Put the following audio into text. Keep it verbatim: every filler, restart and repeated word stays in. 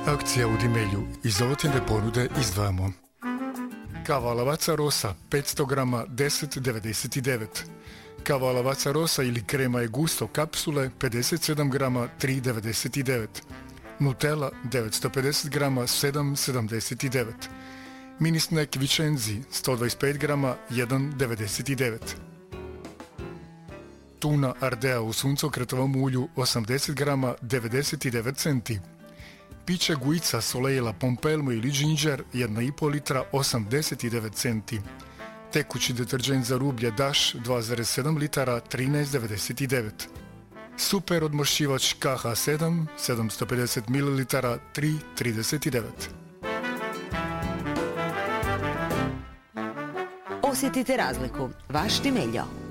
Akcija u Dimelju. Iz ovotine ponude izdvajamo kava Lavazza Rosa petsto grama deset devedeset devet, kava Lavazza Rosa ili krema e gusto kapsule pedeset sedam grama tri devedeset devet, Nutella devetsto pedeset grama sedam sedamdeset devet, mini snack Vicenzi sto dvadeset pet grama jedan devedeset devet, tuna Ardea u suncokretovom ulju osamdeset grama devedeset devet centi, piće Guica Soleila Pompelmo ili Ginger jedna i pol litra osamdeset devet centi, tekući deterđent za rublje Dash dva zarez sedam litara trinaest devedeset devet, super odmošćivač K H sedam sedamsto pedeset mililitara tri trideset devet. Osjetite razliku. Vaš Dimeljo.